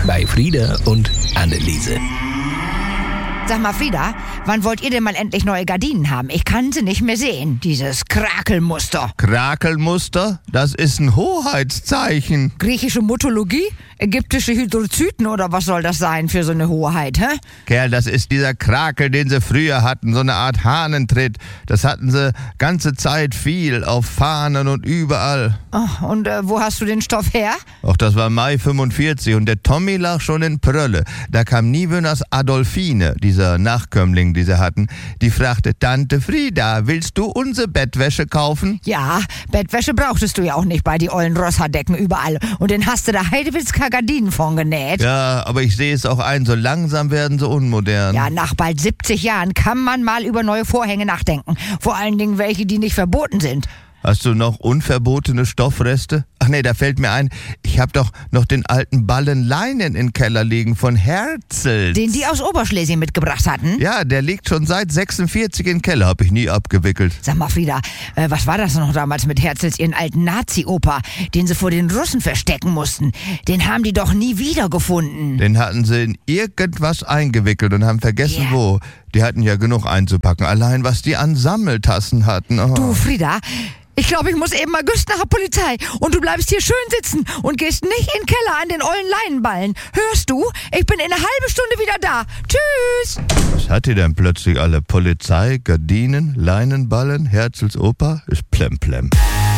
bei Frieda und Anneliese. Sag mal, Frieda, wann wollt ihr denn mal endlich neue Gardinen haben? Ich kann sie nicht mehr sehen, dieses Krakelmuster. Krakelmuster? Das ist ein Hoheitszeichen. Griechische Mythologie? Ägyptische Hydrozyten oder was soll das sein für so eine Hoheit, hä? Kerl, das ist dieser Krakel, den sie früher hatten, so eine Art Hahnentritt. Das hatten sie ganze Zeit viel, auf Fahnen und überall. Oh, und wo hast du den Stoff her? Ach, das war Mai 45 und der Tommy lag schon in Prölle. Da kam Niewöhners Adolfine, dieser Nachkömmling, die sie hatten. Die fragte, Tante Frieda, willst du unsere Bettwäsche kaufen? Ja, Bettwäsche brauchtest du ja auch nicht bei die ollen Rosshaardecken überall. Und den hast du da Heidewitzka Gardinen von genäht. Ja, aber ich sehe es auch ein, so langsam werden sie unmodern. Ja, nach bald 70 Jahren kann man mal über neue Vorhänge nachdenken. Vor allen Dingen welche, die nicht verboten sind. Hast du noch unverbotene Stoffreste? Ach nee, da fällt mir ein, ich hab doch noch den alten Ballen Leinen im Keller liegen von Herzels. Den die aus Oberschlesien mitgebracht hatten? Ja, der liegt schon seit 46 im Keller, hab ich nie abgewickelt. Sag mal, Frieda, was war das noch damals mit Herzels, ihren alten Nazi-Opa, den sie vor den Russen verstecken mussten? Den haben die doch nie wiedergefunden. Den hatten sie in irgendwas eingewickelt und haben vergessen, wo. Die hatten ja genug einzupacken, allein was die an Sammeltassen hatten. Oh. Du, Frieda, ich glaube, ich muss eben mal güst nach der Polizei. Und du bleibst hier schön sitzen und gehst nicht in den Keller an den ollen Leinenballen. Hörst du? Ich bin in einer halben Stunde wieder da. Tschüss! Was hat die denn plötzlich alle? Polizei, Gardinen, Leinenballen, Herzels Opa? Ist plemplem.